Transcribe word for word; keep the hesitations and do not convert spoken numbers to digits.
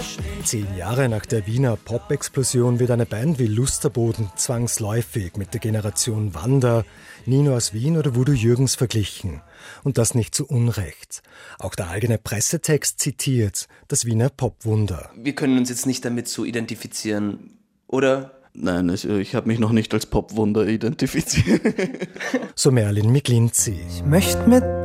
Zehn Jahre nach der Wiener Pop-Explosion wird eine Band wie Lusterboden zwangsläufig mit der Generation Wanda, Nino aus Wien oder Voodoo Jürgens verglichen. Und das nicht zu Unrecht. Auch der eigene Pressetext zitiert das Wiener Popwunder. Wir können uns jetzt nicht damit so identifizieren, oder? Nein, also ich habe mich noch nicht als Popwunder identifiziert. So Merlin Miglinzi. Ich möchte mit